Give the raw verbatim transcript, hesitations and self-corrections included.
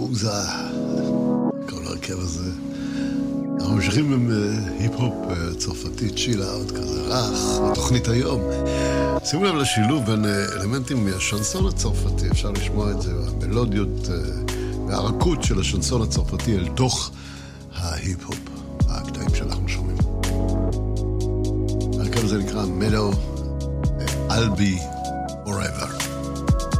מוזה, כל הרכב הזה. אנחנו ממשיכים עם היפ-הופ צרפתי, צ'ילה, עוד כזה רך, בתוכנית היום. שימו לב לשילוב בין אלמנטים מהשנסון הצרפתי, אפשר לשמוע את זה, המלודיות והרכות של השנסון הצרפתי אל תוך ההיפ-הופ, הקטעים שאנחנו שומעים. הרכב הזה נקרא מדו אלבי